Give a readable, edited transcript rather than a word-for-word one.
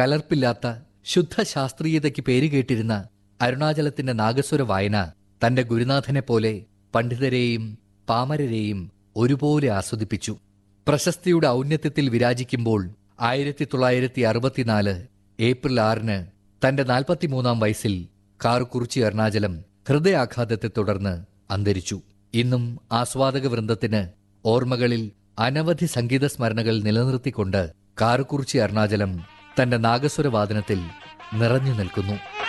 കലർപ്പില്ലാത്ത ശുദ്ധ ശാസ്ത്രീയതയ്ക്ക് പേരുകേട്ടിരുന്ന അരുണാചലത്തിന്റെ നാഗസ്വര വായന തന്റെ ഗുരുനാഥനെപ്പോലെ പണ്ഡിതരെയും പാമരരെയും ഒരുപോലെ ആസ്വദിപ്പിച്ചു. പ്രശസ്തിയുടെ ഔന്നത്യത്തിൽ വിരാജിക്കുമ്പോൾ 1964 ഏപ്രിൽ 6 തന്റെ 43-ാം വയസ്സിൽ കാറുകുറിച്ചി അരുണാചലം ഹൃദയാഘാതത്തെ തുടർന്ന് അന്തരിച്ചു. ഇന്നും ആസ്വാദക വൃന്ദത്തിന് ഓർമ്മകളിൽ അനവധി സംഗീത സ്മരണകൾ നിലനിർത്തിക്കൊണ്ട് കാറുകുറിച്ചി അരുണാചലം തന്റെ നാഗസ്വരവാദനത്തിൽ നിറഞ്ഞു നിൽക്കുന്നു.